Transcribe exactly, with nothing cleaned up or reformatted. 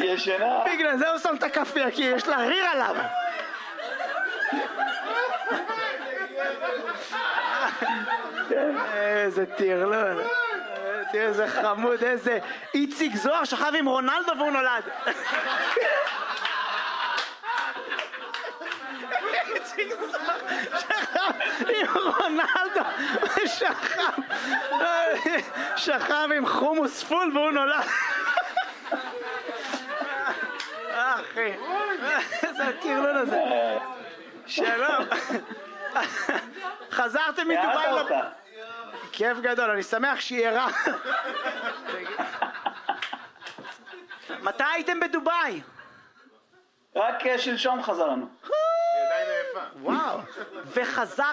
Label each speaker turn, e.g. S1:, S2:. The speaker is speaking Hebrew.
S1: ישנה.
S2: בגלל זה הוא שם את הכאפיה, כי יש לה ריר עליו. איזה טירלון. תראה איזה חמוד, איזה איציק זוהר שכב עם רונלדו והוא נולד. איציק זוהר שכב עם רונלדו ושכב שכב עם חומוס פול והוא נולד. אחי, איזה הטירלון הזה. שלום. חזרתם מדובאי? כיף גדול, אני שמח שהיא ערה. מתי הייתם בדובאי?
S1: רק שלשום חזרנו.
S2: וואו. וחזר